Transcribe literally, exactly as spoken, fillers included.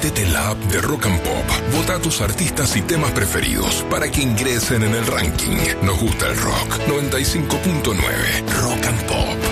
Metete en la app de Rock and Pop, vota a tus artistas y temas preferidos para que ingresen en el ranking. Nos gusta el rock. noventa y cinco punto nueve Rock and Pop.